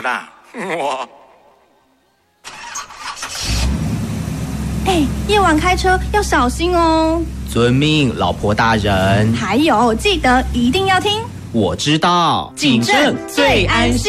啦。我。 夜晚开车要小心哦。 遵命，老婆大人。 还有，记得一定要听。 我知道， 警政最安心。